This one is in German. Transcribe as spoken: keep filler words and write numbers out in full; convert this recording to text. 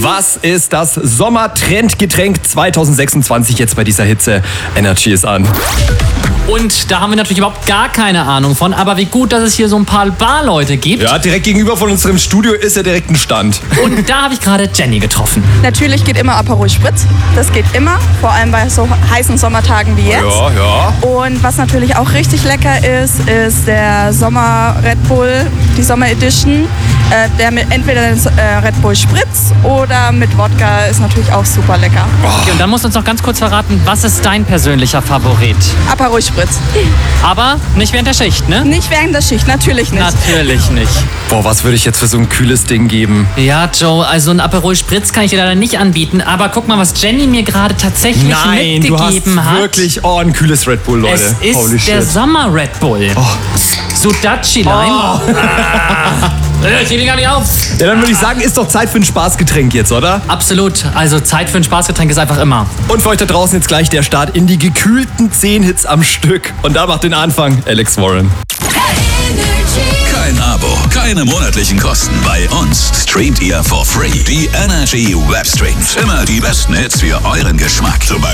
Was ist das Sommertrendgetränk zwanzig sechsundzwanzig jetzt bei dieser Hitze? Energy ist an. Und da haben wir natürlich überhaupt gar keine Ahnung von. Aber wie gut, dass es hier so ein paar Barleute gibt. Ja, direkt gegenüber von unserem Studio ist ja direkt ein Stand. Und da habe ich gerade Jenny getroffen. Natürlich geht immer Aperol Spritz. Das geht immer, vor allem bei so heißen Sommertagen wie jetzt. Ja, ja. Und was natürlich auch richtig lecker ist, ist der Sommer Red Bull, die Sommer Edition. Äh, der mit entweder äh, Red Bull Spritz oder mit Wodka ist natürlich auch super lecker. Okay, und dann musst du uns noch ganz kurz verraten, was ist dein persönlicher Favorit? Aperol Spritz. Aber nicht während der Schicht, ne? Nicht während der Schicht, natürlich nicht. Natürlich nicht. Boah, was würde ich jetzt für so ein kühles Ding geben? Ja, Joe, also ein Aperol Spritz kann ich dir leider nicht anbieten. Aber guck mal, was Jenny mir gerade tatsächlich Nein, du hast mitgegeben hat. wirklich, oh, ein kühles Red Bull, Leute. Es ist Holy der shit. Sommer Red Bull. Oh. Sudachi Lime. Oh. Ah. Ich gebe gar nicht auf. Ja, dann würde ich sagen, ist doch Zeit für ein Spaßgetränk jetzt, oder? Absolut. Also Zeit für ein Spaßgetränk ist einfach immer. Und für euch da draußen jetzt gleich der Start in die gekühlten zehn Hits am Stück. Und da macht den Anfang Alex Warren. Kein Abo, keine monatlichen Kosten. Bei uns streamt ihr for free die Energy Webstreams. Immer die besten Hits für euren Geschmack. Zum Beispiel